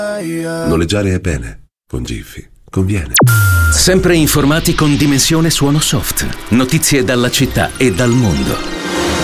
Noleggiare è bene, con Giphy conviene. Sempre informati con Dimensione Suono Soft. Notizie dalla città e dal mondo.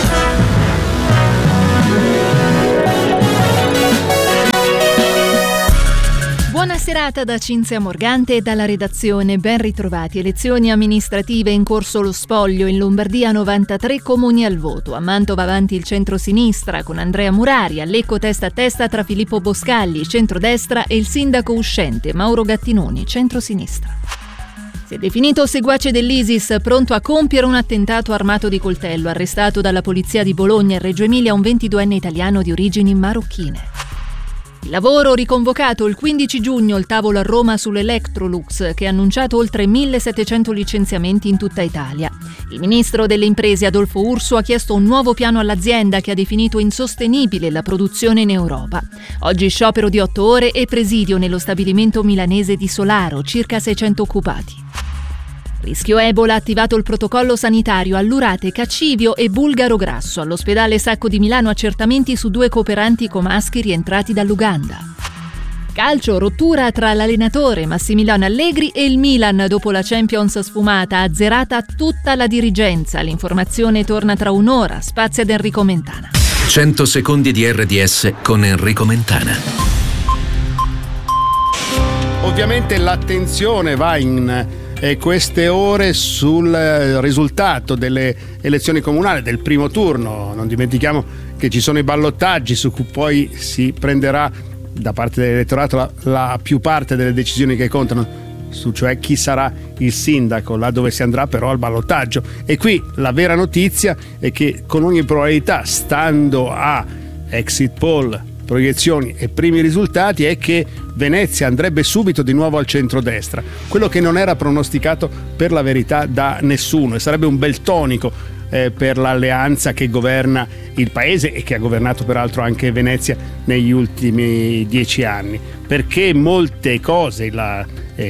Buona serata da Cinzia Morgante e dalla redazione. Ben ritrovati. Elezioni amministrative, in corso lo spoglio. In Lombardia 93 comuni al voto. A Mantova avanti il centro-sinistra con Andrea Murari. A Lecco testa a testa tra Filippo Boscagli, centrodestra, e il sindaco uscente Mauro Gattinoni, centro-sinistra. Si è definito seguace dell'ISIS, pronto a compiere un attentato armato di coltello. Arrestato dalla polizia di Bologna e Reggio Emilia un 22enne italiano di origini marocchine. Il lavoro riconvocato il 15 giugno, il tavolo a Roma sull'Electrolux, che ha annunciato oltre 1.700 licenziamenti in tutta Italia. Il ministro delle imprese Adolfo Urso ha chiesto un nuovo piano all'azienda che ha definito insostenibile la produzione in Europa. Oggi sciopero di 8 ore e presidio nello stabilimento milanese di Solaro, circa 600 occupati. Rischio Ebola, attivato il protocollo sanitario, allurate, Caccivio e Bulgaro Grasso. All'ospedale Sacco di Milano accertamenti su 2 cooperanti comaschi rientrati dall'Uganda. Calcio, rottura tra l'allenatore Massimiliano Allegri e il Milan dopo la Champions sfumata, azzerata tutta la dirigenza. L'informazione torna tra un'ora, spazio ad Enrico Mentana. 100 secondi di RDS con Enrico Mentana. Ovviamente l'attenzione va in queste ore sul risultato delle elezioni comunali del primo turno. Non dimentichiamo che ci sono i ballottaggi su cui poi si prenderà da parte dell'elettorato la più parte delle decisioni che contano, su cioè chi sarà il sindaco, là dove si andrà però al ballottaggio. E qui la vera notizia è che con ogni probabilità, stando a exit poll, proiezioni e primi risultati, è che Venezia andrebbe subito di nuovo al centrodestra, quello che non era pronosticato per la verità da nessuno, e sarebbe un bel tonico per l'alleanza che governa il paese e che ha governato peraltro anche Venezia negli ultimi 10 anni, perché molte cose, la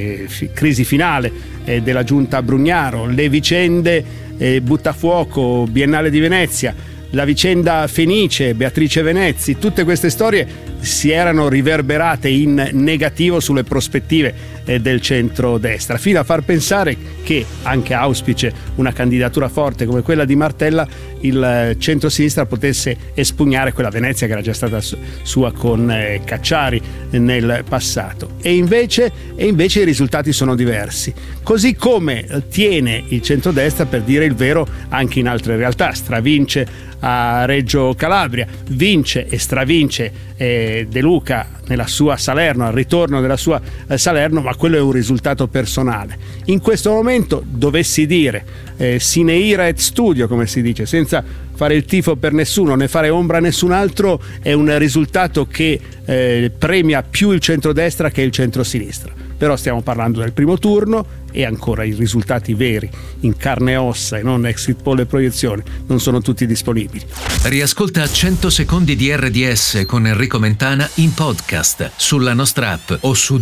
crisi finale della giunta Brugnaro, le vicende Buttafuoco, Biennale di Venezia, la vicenda Fenice, Beatrice Venezzi, tutte queste storie si erano riverberate in negativo sulle prospettive del centro-destra, fino a far pensare che, anche auspice una candidatura forte come quella di Martella, il centro-sinistra potesse espugnare quella Venezia che era già stata sua con Cacciari nel passato. E invece i risultati sono diversi, così come tiene il centro-destra, per dire il vero, anche in altre realtà. Stravince a Reggio Calabria, vince e stravince De Luca nella sua Salerno, al ritorno della sua Salerno, ma quello è un risultato personale. In questo momento dovessi dire sine ira et studio, come si dice, senza fare il tifo per nessuno né fare ombra a nessun altro, è un risultato che premia più il centrodestra che il centrosinistra. Però stiamo parlando del primo turno e ancora i risultati veri, in carne e ossa e non exit poll e proiezione, non sono tutti disponibili. Riascolta 100 secondi di RDS con Enrico Mentana in podcast sulla nostra app o su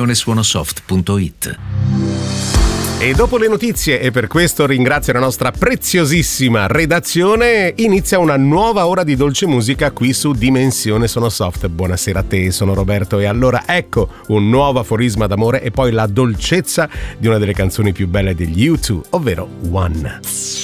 dimensionesuonosoft.it. E dopo le notizie, e per questo ringrazio la nostra preziosissima redazione, inizia una nuova ora di dolce musica qui su Dimensione Suono Soft. Buonasera a te, sono Roberto, e allora ecco un nuovo aforisma d'amore e poi la dolcezza di una delle canzoni più belle degli U2, ovvero One.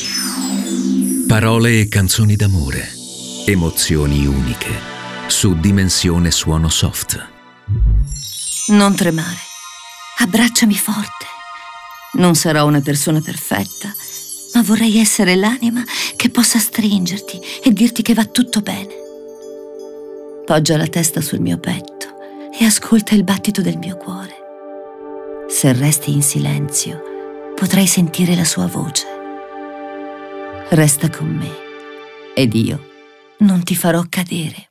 Parole e canzoni d'amore, emozioni uniche, su Dimensione Suono Soft. Non tremare, abbracciami forte. Non sarò una persona perfetta, ma vorrei essere l'anima che possa stringerti e dirti che va tutto bene. Poggia la testa sul mio petto e ascolta il battito del mio cuore. Se resti in silenzio, potrai sentire la sua voce. Resta con me ed io non ti farò cadere.